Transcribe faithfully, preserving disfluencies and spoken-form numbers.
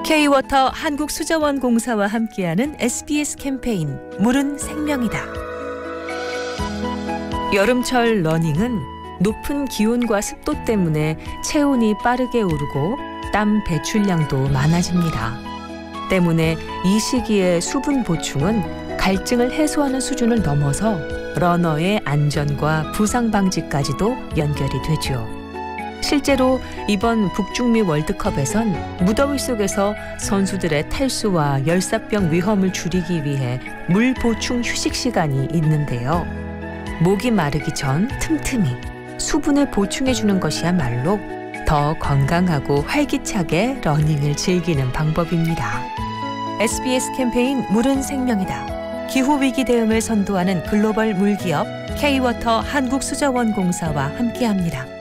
K-워터 한국수자원공사와 함께하는 에스비에스 캠페인 물은 생명이다. 여름철 러닝은 높은 기온과 습도 때문에 체온이 빠르게 오르고 땀 배출량도 많아집니다. 때문에 이 시기의 수분 보충은 갈증을 해소하는 수준을 넘어서 러너의 안전과 부상 방지까지도 연결이 되죠. 실제로 이번 북중미 월드컵에선 무더위 속에서 선수들의 탈수와 열사병 위험을 줄이기 위해 물 보충 휴식 시간이 있는데요. 목이 마르기 전 틈틈이 수분을 보충해주는 것이야말로 더 건강하고 활기차게 러닝을 즐기는 방법입니다. 에스비에스 캠페인 물은 생명이다. 기후위기 대응을 선도하는 글로벌 물기업 K-워터 한국수자원공사와 함께합니다.